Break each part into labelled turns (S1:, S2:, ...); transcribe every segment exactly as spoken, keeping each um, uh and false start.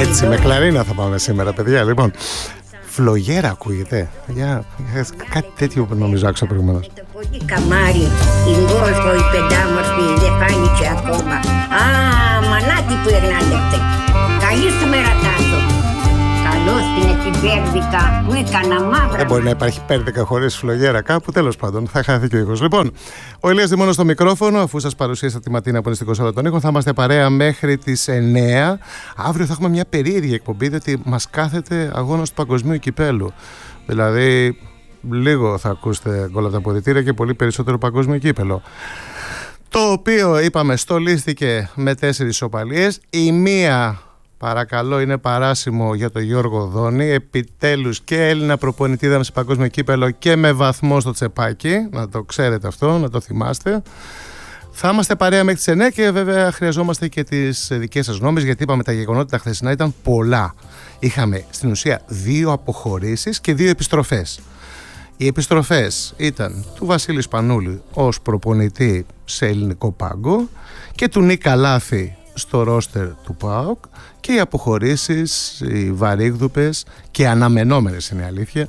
S1: Έτσι, με κλαρίνα θα πάμε σήμερα, παιδιά. Λοιπόν, φλογέρα ακούγεται. Για, κάτι τέτοιο που νομίζω άκουσα προηγουμένως.
S2: Το πολύ καμάρι, η Γκόλφο, η πεντάμορφη, δεν φάνηκε ακόμα. Α, μανάτι που εγνάντευτε. Καλή σου μέρα, Τάσο. Καλώς είναι την Πέρδικα, μου έκανα μαύρα.
S1: Δεν μπορεί να υπάρχει Πέρδικα χωρίς φλογέρα κάπου, τέλος πάντων. Θα χαθεί και ο ήχος. Λοιπόν, ο Ηλίας Δημώνος στο μικρόφωνο, αφού σας παρουσίασα τη Ματίνα που είναι στην Κοσόλα των ήχων, θα είμαστε παρέα μέχρι τις εννέα. Αύριο θα έχουμε μια περίεργη εκπομπή, διότι μας κάθεται αγώνας του Παγκοσμίου Κυπέλου. Δηλαδή, λίγο θα ακούσετε γκολ από τα αποδυτήρια και πολύ περισσότερο Παγκόσμιο Κύπελο. Το οποίο, είπαμε, στολίστηκε με τέσσερις ισοπαλίες. Η μία, παρακαλώ, είναι παράσημο για τον Γιώργο Δόνη. Επιτέλους και Έλληνα προπονητή είδαμε σε Παγκόσμιο Κύπελο και με βαθμό στο τσεπάκι. Να το ξέρετε αυτό, να το θυμάστε. Θα είμαστε παρέα μέχρι τις εννέα και βέβαια χρειαζόμαστε και τις δικές σας γνώμες, γιατί είπαμε τα γεγονότα τα χθεσινά ήταν πολλά. Είχαμε στην ουσία δύο αποχωρήσεις και δύο επιστροφές. Οι επιστροφές ήταν του Βασίλη Σπανούλη ως προπονητή σε ελληνικό πάγκο και του Νίκα Λάθη στο ρόστερ του ΠΑΟΚ, και οι αποχωρήσεις, οι βαρύγδουπες και αναμενόμενες, είναι η αλήθεια,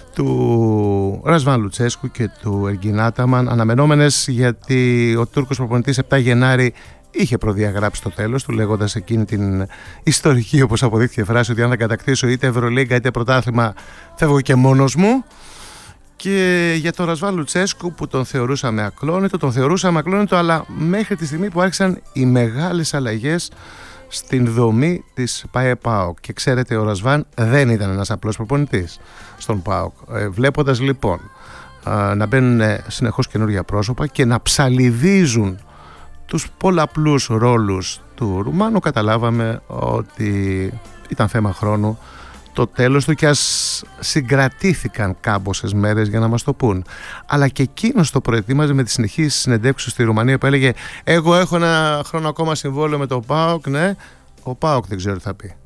S1: του Ρασβάν Λουτσέσκου και του Εργκίν Άταμαν. Αναμενόμενες γιατί ο Τούρκος προπονητής επτά Γενάρη είχε προδιαγράψει το τέλος του, λέγοντας εκείνη την ιστορική, όπως αποδείχθηκε, φράση ότι αν δεν κατακτήσω είτε Ευρωλίγκα είτε πρωτάθλημα φεύγω και μόνος μου. Και για τον Ρασβάν Λουτσέσκου, που τον θεωρούσαμε ακλόνητο, τον θεωρούσαμε ακλόνητο, αλλά μέχρι τη στιγμή που άρχισαν οι μεγάλες αλλαγές στην δομή της ΠΑΕ-ΠΑΟΚ. Και ξέρετε, ο Ρασβάν δεν ήταν ένας απλός προπονητής στον ΠΑΟΚ. Ε, βλέποντας λοιπόν α, να μπαίνουν συνεχώς καινούργια πρόσωπα και να ψαλιδίζουν τους πολλαπλούς ρόλους του Ρουμάνου, καταλάβαμε ότι ήταν θέμα χρόνου το τέλος του, και ας συγκρατήθηκαν κάμποσες μέρες για να μας το πούν. Αλλά και εκείνος το προετοίμαζε με τις συνεχείς συνεντεύξεις στη Ρουμανία που έλεγε εγώ έχω ένα χρόνο ακόμα συμβόλαιο με το ΠΑΟΚ. Ναι, ο ΠΑΟΚ δεν ξέρω τι θα πει.